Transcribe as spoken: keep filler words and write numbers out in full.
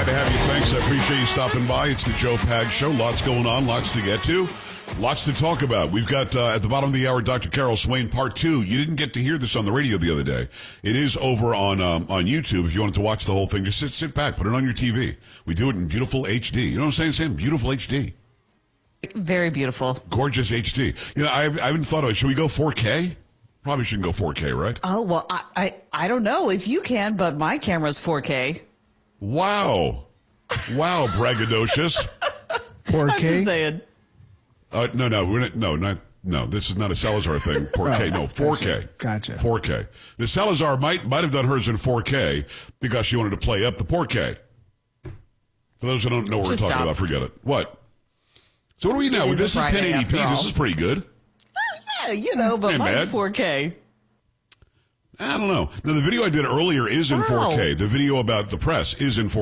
Glad to have you. Thanks. I appreciate you stopping by. It's the Joe Pag Show. Lots going on, lots to get to, lots to talk about. We've got, uh, at the bottom of the hour, Doctor Carol Swain, part two. You didn't get to hear this on the radio the other day. It is over on um, on YouTube. If you wanted to watch the whole thing, just sit, sit back, put it on your T V. We do it in beautiful H D. You know what I'm saying, Sam? Beautiful H D. Very beautiful. Gorgeous H D. You know, I, I haven't thought of it. Should we go four K? Probably shouldn't go four K, right? Oh, well, I, I, I don't know if you can, but my camera's four K. Wow. Wow, braggadocious. four K? I'm just saying. Uh, no, no, we're not, no, not, no, this is not a Salazar thing. four K, no, four K. Gotcha. four K. The Salazar might, might have done hers in four K because she wanted to play up the four K. For those who don't know what Just we're talking stop. about, forget it. What? So what are we now? is This a is Friday ten eighty p. after all. This is pretty good. Yeah, you know, but Ain't mine's bad. four K. I don't know. Now, the video I did earlier is in Wow. four K. The video about the press is in four K.